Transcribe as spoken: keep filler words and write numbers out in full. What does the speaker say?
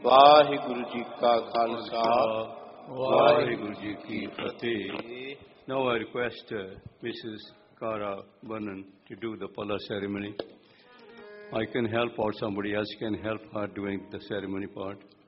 ਵਾਹਿਗੁਰੂ ਜੀ ਕਾ ਖਾਲਸਾ ਵਾਹਿਗੁਰੂ ਜੀ ਕੀ ਫਤਿਹ. Now I request uh, Missus Kara Banan to do the Pala ceremony. I can help or somebody else can help her doing the ceremony part.